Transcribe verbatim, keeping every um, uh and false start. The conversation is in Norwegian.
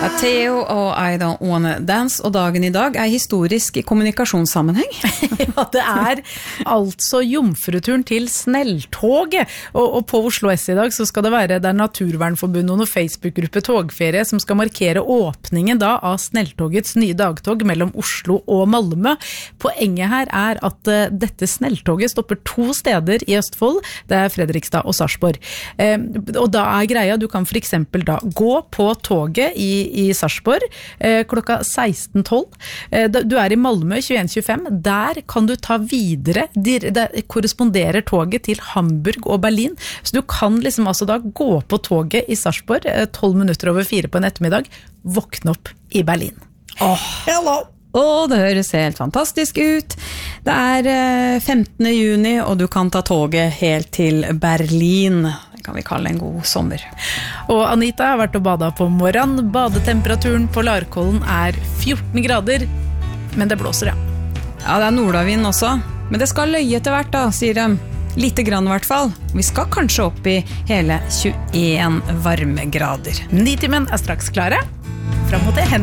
Det er Theo og I Don't Wanna Dance, og dagen i dag er historisk i kommunikasjonssammenheng. Ja, det er altså jomfruturen til snelltoget, og, og på Oslo S i dag så skal det være der Naturvernforbundet og noen Facebook-gruppe Togferie som skal markere åpningen da av snelltogets nye dagtog mellom Oslo og Malmö. Poenget her er at uh, dette snelltoget stopper to steder i Østfold, det er Fredrikstad og Sarpsborg. Uh, og da er greia, du kan for eksempel da gå på toget i i Sarpsborg eh, klokka seksten tolv. Eh, du er i Malmö tjueen tjuefem. Der kan du ta videre. Det korresponderer toget til Hamburg og Berlin. Så du kan liksom altså da gå på toget i Sarpsborg eh, tolv minutter over fire på en ettermiddag. Våkne opp i Berlin. Åh, hello! Åh, det høres helt fantastisk ut. Det er eh, femtende juni, og du kan ta toget helt til Berlin. Kan vi kalle en god sommer. Og Anita har vært og badet på morgen. Badetemperaturen på Larkollen er fjorten grader, men det blåser, ja. Ja, det er nordavind også, men det skal løye etter hvert da, sier de. Lite grann i hvert fall. Vi skal kanskje opp i hele tjueen varmegrader. Nitimen er straks klare. Frem mot det, Henning.